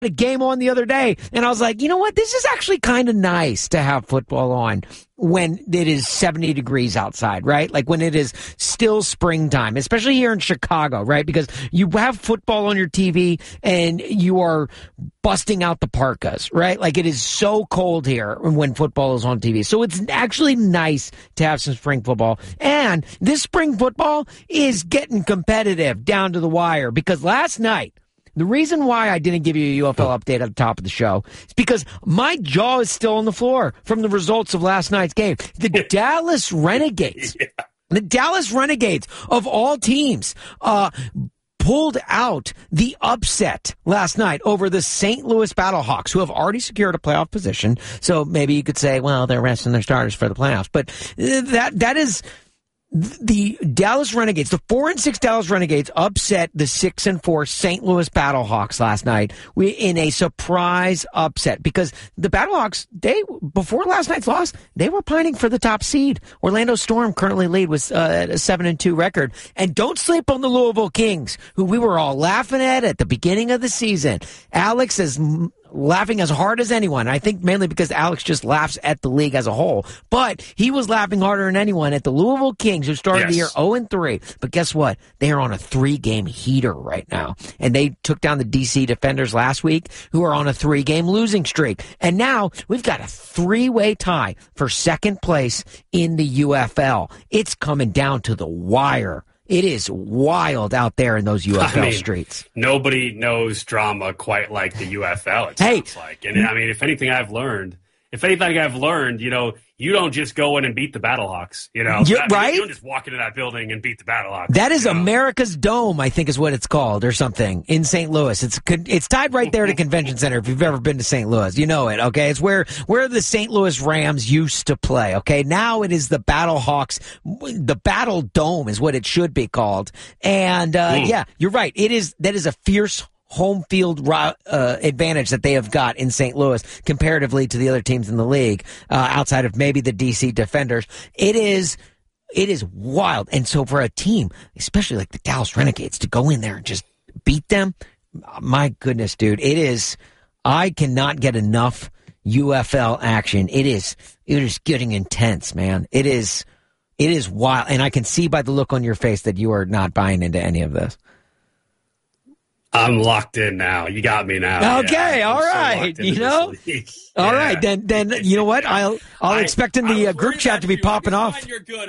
a game on the other day, and I was like, you know what? This is actually kind of nice to have football on when it is 70 degrees outside, right? Like when it is still springtime, especially here in Chicago, right? Because you have football on your TV and you are busting out the parkas, right? Like it is so cold here when football is on TV. So it's actually nice to have some spring football. And this spring football is getting competitive down to the wire, because last night, the reason why I didn't give you a UFL update at the top of the show is because my jaw is still on the floor from the results of last night's game. The Dallas Renegades, the Dallas Renegades of all teams, pulled out the upset last night over the St. Louis Battlehawks, who have already secured a playoff position. So maybe you could say, well, they're resting their starters for the playoffs. But that is... The Dallas Renegades, the 4-6 Dallas Renegades, upset the 6-4 St. Louis Battlehawks last night in a surprise upset, because the Battlehawks, before last night's loss, they were pining for the top seed. Orlando Storm currently lead with a 7-2 record. And don't sleep on the Louisville Kings, who we were all laughing at the beginning of the season. Alex is laughing as hard as anyone. I think mainly because Alex just laughs at the league as a whole. But he was laughing harder than anyone at the Louisville Kings, who started the year 0-3. But guess what? They are on a 3-game heater right now. And they took down the DC Defenders last week, who are on a 3-game losing streak. And now we've got a 3-way tie for second place in the UFL. It's coming down to the wire. It is wild out there in those UFL streets. Nobody knows drama quite like the UFL, it sounds like. And I mean, if anything I've learned, you know, you don't just go in and beat the Battlehawks, you know. Right? You don't just walk into that building and beat the Battlehawks. That is America's Dome, I think is what it's called, or something, in St. Louis. It's tied right there to Convention Center, if you've ever been to St. Louis. You know it, okay? It's where the St. Louis Rams used to play, okay? Now it is the Battlehawks. The Battle Dome is what it should be called. And, yeah, you're right. That is a fierce home field advantage that they have got in St. Louis comparatively to the other teams in the league, outside of maybe the DC Defenders. It is wild. And so for a team, especially like the Dallas Renegades, to go in there and just beat them, my goodness, dude, I cannot get enough UFL action. It is getting intense, man. It is wild. And I can see by the look on your face that you are not buying into any of this. I'm locked in now. You got me now. Okay, yeah, all right. You know, all right. Then you know what? I'll expect in the group chat to be popping off. You're good.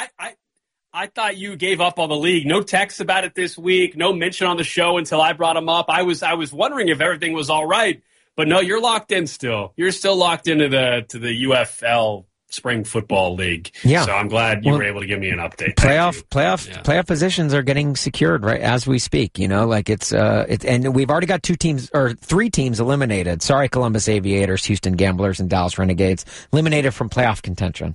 I thought you gave up on the league. No text about it this week. No mention on the show until I brought him up. I was wondering if everything was all right, but no, you're locked in still. You're still locked into the UFL Spring Football League. Yeah. So I'm glad you were able to give me an update. Playoff positions are getting secured right as we speak. You know, like it's and we've already got 3 teams eliminated. Sorry, Columbus Aviators, Houston Gamblers, and Dallas Renegades eliminated from playoff contention.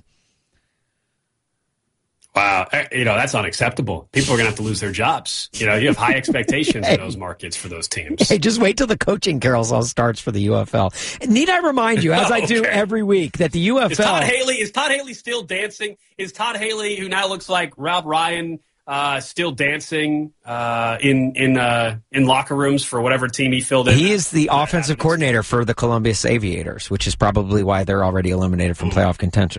Wow, you know, that's unacceptable. People are going to have to lose their jobs. You know, you have high expectations in those markets for those teams. Hey, just wait till the coaching carousel starts for the UFL. Need I remind you, as I do every week, that the UFL... Is Todd Haley still dancing? Is Todd Haley, who now looks like Rob Ryan, still dancing in locker rooms for whatever team he filled in? He is the offensive coordinator for the Columbus Aviators, which is probably why they're already eliminated from playoff contention.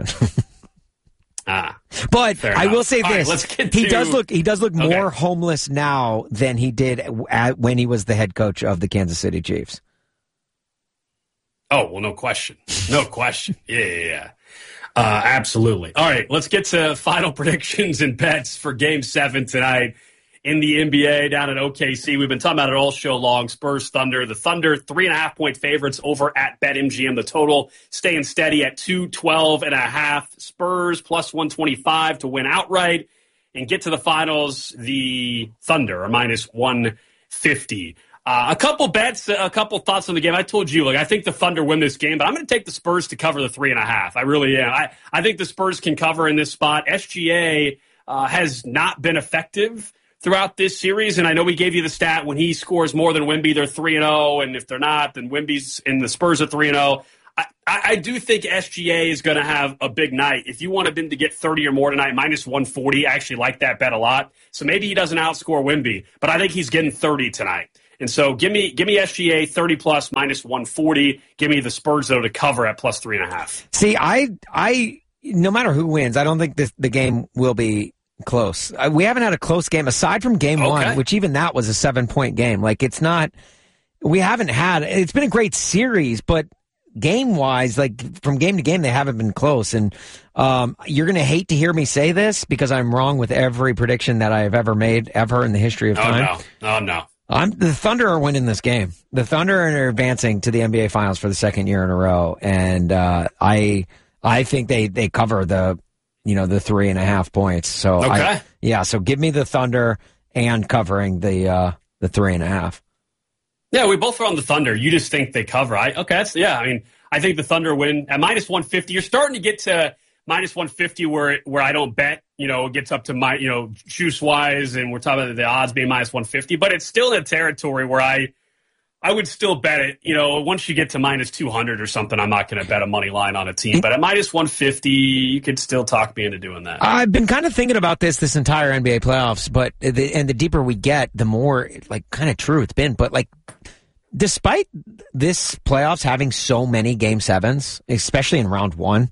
But I will say this: he does look more homeless now than he did when he was the head coach of the Kansas City Chiefs. Oh well, no question, yeah. Absolutely. All right, let's get to final predictions and bets for Game 7 tonight in the NBA down at OKC. We've been talking about it all show long. Spurs Thunder. The Thunder 3.5-point favorites over at BetMGM. The total staying steady at 212.5. Spurs plus 125 to win outright and get to the finals. The Thunder are minus 150. A couple bets, a couple thoughts on the game. I told you, I think the Thunder win this game, but I'm going to take the Spurs to cover the 3.5. I really am. I think the Spurs can cover in this spot. SGA has not been effective throughout this series, and I know we gave you the stat when he scores more than Wemby, they're 3-0, and if they're not, then Wemby's and the Spurs are 3-0. I do think SGA is going to have a big night. If you wanted him to get 30 or more tonight, minus 140, I actually like that bet a lot. So maybe he doesn't outscore Wemby, but I think he's getting 30 tonight. And so give me SGA 30 plus minus 140. Give me the Spurs though to cover at plus 3.5. See, I no matter who wins, I don't think the game will be close. We haven't had a close game aside from game one, which even that was a 7-point game. Like it's not. We haven't had. It's been a great series, but game-wise, like from game to game, they haven't been close. And you're going to hate to hear me say this because I'm wrong with every prediction that I have ever made ever in the history of time. Oh, no. The Thunder are winning this game. The Thunder are advancing to the NBA Finals for the second year in a row. And I think they cover the 3.5 points. So so give me the Thunder and covering the 3.5. Yeah, we both are on the Thunder. You just think they cover. I think the Thunder win at minus 150. You're starting to get to minus 150 where I don't bet. It gets up to my juice wise, and we're talking about the odds being minus 150. But it's still in a territory where I would still bet it. Once you get to minus 200 or something, I'm not going to bet a money line on a team. But at minus 150, you could still talk me into doing that. I've been kind of thinking about this entire NBA playoffs, but the deeper we get, the more kind of true it's been. But despite this playoffs having so many game sevens, especially in round one,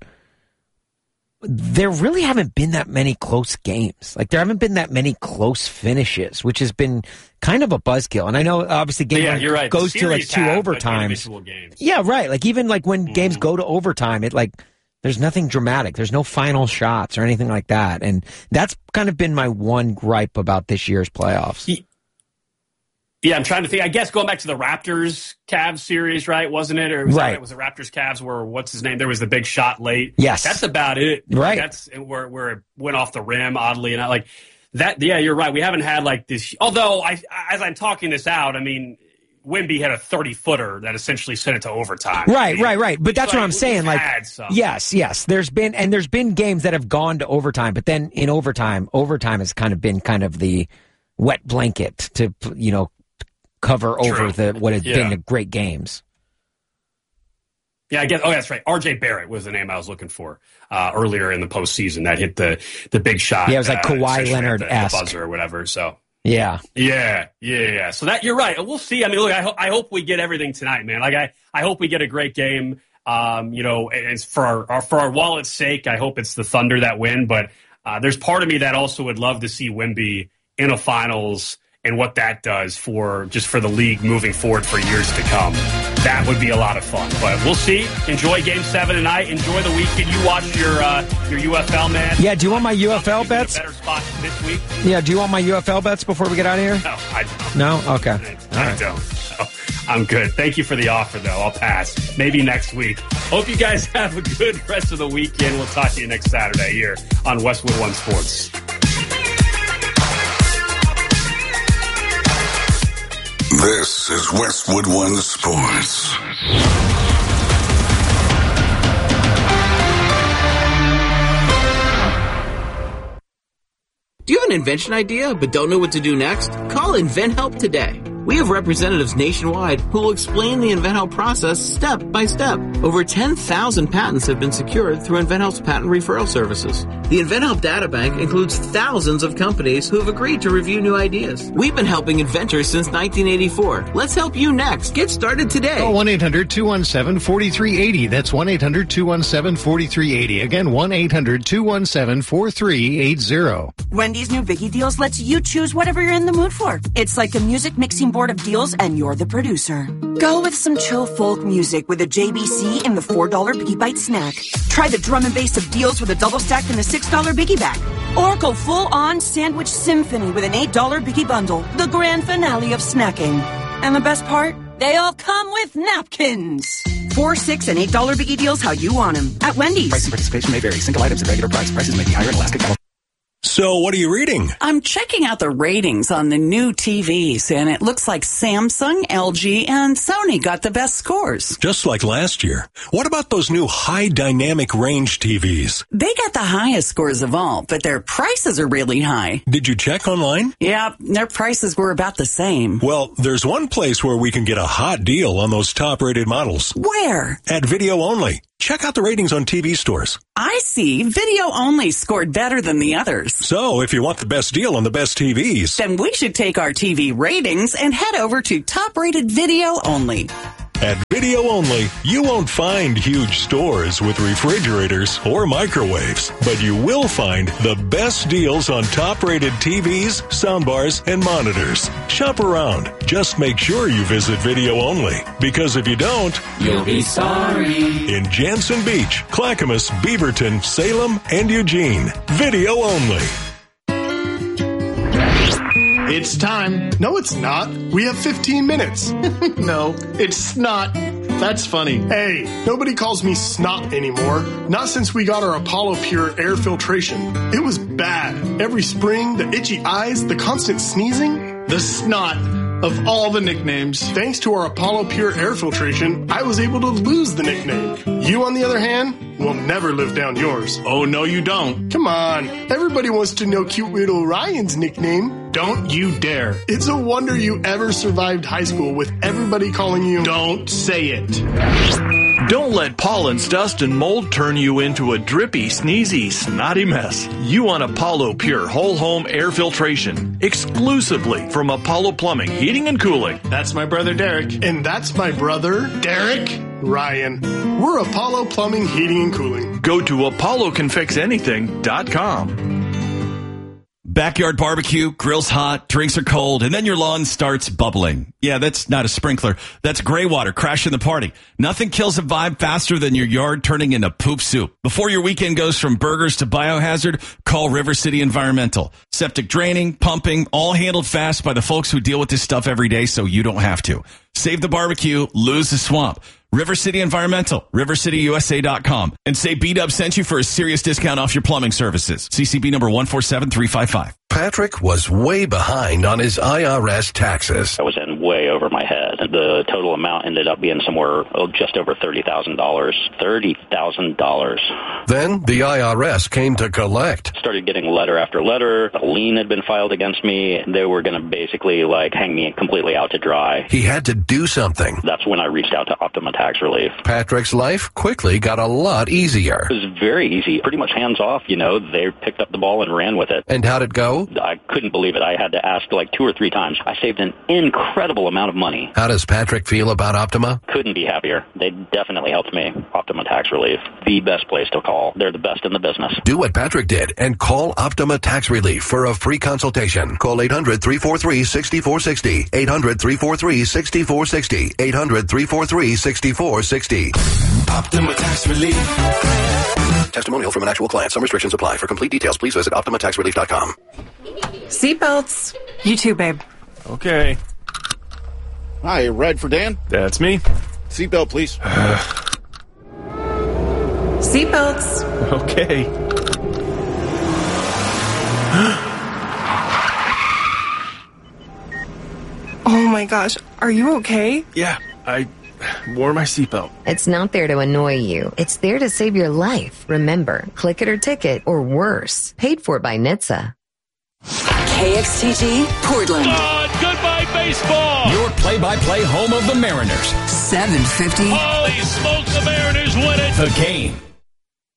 there really haven't been that many close games. There haven't been that many close finishes, which has been kind of a buzzkill. And I know, obviously, game one right. goes to 2 overtimes. Yeah, right. Even when games go to overtime, there's nothing dramatic. There's no final shots or anything like that. And that's kind of been my one gripe about this year's playoffs. Yeah, I'm trying to think. I guess going back to the Raptors-Cavs series, right? Wasn't it? Or it was the Raptors-Cavs where, what's his name? There was the big shot late. Yes. That's about it. Right. That's where it went off the rim, oddly. And that, yeah, you're right. We haven't had this. Although, as I'm talking this out, Wemby had a 30-footer that essentially sent it to overtime. Right. But that's what I'm saying. Yes. There's been games that have gone to overtime, but then in overtime has kind of been the wet blanket to, cover over what has been the great games. Yeah, I guess. Oh, that's right. R.J. Barrett was the name I was looking for earlier in the postseason that hit the big shot. Yeah, it was like Kawhi Leonard-esque. The buzzer or whatever. So yeah. So that you're right. We'll see. Look, I hope we get everything tonight, man. I hope we get a great game. And for our wallet's sake, I hope it's the Thunder that win. But there's part of me that also would love to see Wemby in a finals. And what that does for the league moving forward for years to come. That would be a lot of fun. But we'll see. Enjoy Game 7 tonight. Enjoy the weekend. You watch your UFL, man. Yeah, do you want my UFL bets? Better spot this week. Yeah, do you want my UFL bets before we get out of here? No, I don't. No? Okay. I don't. So, I'm good. Thank you for the offer, though. I'll pass. Maybe next week. Hope you guys have a good rest of the weekend. We'll talk to you next Saturday here on Westwood One Sports. This is Westwood One Sports. Do you have an invention idea but don't know what to do next? Call InventHelp today. We have representatives nationwide who will explain the InventHelp process step by step. Over 10,000 patents have been secured through InventHelp's patent referral services. The InventHelp databank includes thousands of companies who have agreed to review new ideas. We've been helping inventors since 1984. Let's help you next. Get started today. Call 1-800-217-4380. That's 1-800-217-4380. Again, 1-800-217-4380. Wendy's new Biggie Deals lets you choose whatever you're in the mood for. It's like a music mixing board of deals, and you're the producer. Go with some chill folk music with a JBC in the $4 Biggie Bite snack. Try the drum and bass of deals with a double stack in the $6 Biggie Bag. Or go full-on sandwich symphony with an $8 Biggie Bundle, the grand finale of snacking. And the best part? They all come with napkins. $4, $6, and $8 Biggie Deals how you want them. At Wendy's. Price and participation may vary. Single items at regular price. Prices may be higher in Alaska, California. So what are you reading? I'm checking out the ratings on the new TVs, and it looks like Samsung, LG, and Sony got the best scores. Just like last year. What about those new high dynamic range TVs? They got the highest scores of all, but their prices are really high. Did you check online? Yeah, their prices were about the same. Well, there's one place where we can get a hot deal on those top-rated models. Where? At Video Only. Check out the ratings on TV stores. I see. Video only scored better than the others. So, if you want the best deal on the best TVs, then we should take our TV ratings and head over to top-rated video only. At Video Only, you won't find huge stores with refrigerators or microwaves, but you will find the best deals on top-rated TVs, soundbars, and monitors. Shop around. Just make sure you visit Video Only, because if you don't, you'll be sorry. In Jansen Beach, Clackamas, Beaverton, Salem, and Eugene, Video Only. It's time. No, it's not. We have 15 minutes. No, it's snot. That's funny. Hey, nobody calls me snot anymore. Not since we got our Apollo Pure air filtration. It was bad. Every spring, the itchy eyes, the constant sneezing. The snot of all the nicknames. Thanks to our Apollo Pure air filtration, I was able to lose the nickname. You, on the other hand, will never live down yours. Oh, no, you don't. Come on. Everybody wants to know cute little Ryan's nickname. Don't you dare. It's a wonder you ever survived high school with everybody calling you... Don't say it. Don't let pollens, dust, and mold turn you into a drippy, sneezy, snotty mess. You want Apollo Pure Whole Home Air Filtration. Exclusively from Apollo Plumbing, Heating, and Cooling. That's my brother, Derek. And that's my brother, Derek. Ryan. We're Apollo Plumbing, Heating, and Cooling. Go to ApolloConFixAnything.com. Backyard barbecue, grill's hot, drinks are cold, and then your lawn starts bubbling. Yeah, that's not a sprinkler. That's gray water crashing the party. Nothing kills a vibe faster than your yard turning into poop soup. Before your weekend goes from burgers to biohazard, call River City Environmental. Septic draining, pumping, all handled fast by the folks who deal with this stuff every day so you don't have to. Save the barbecue, lose the swamp. River City Environmental, rivercityusa.com. And say B-Dub sent you for a serious discount off your plumbing services. CCB number 147355. Patrick was way behind on his IRS taxes. I was in way over my head. The total amount ended up being somewhere just over $30,000. $30,000. Then the IRS came to collect. Started getting letter after letter. A lien had been filed against me. They were going to basically hang me completely out to dry. He had to do something. That's when I reached out to Optima Tax Relief. Patrick's life quickly got a lot easier. It was very easy. Pretty much hands off, They picked up the ball and ran with it. And how'd it go? I couldn't believe it. I had to ask 2 or 3 times. I saved an incredible amount of money. How does Patrick feel about Optima? Couldn't be happier. They definitely helped me. Optima Tax Relief. The best place to call. They're the best in the business. Do what Patrick did and call Optima Tax Relief for a free consultation. Call 800-343-6460. 800-343-6460. 800-343-6460. Optima Tax Relief. Testimonial from an actual client. Some restrictions apply. For complete details, please visit OptimaTaxRelief.com. Seatbelts. You too, babe. Okay. Hi, ride for Dan? That's me. Seatbelt, please. Seatbelts. Okay. Oh my gosh, are you okay? Yeah, I wore my seatbelt. It's not there to annoy you. It's there to save your life. Remember, click it or ticket, or worse. Paid for by NHTSA. KXTG, Portland. Goodbye, baseball. Your play-by-play home of the Mariners. 750. Holy smokes, the Mariners win it. The Game.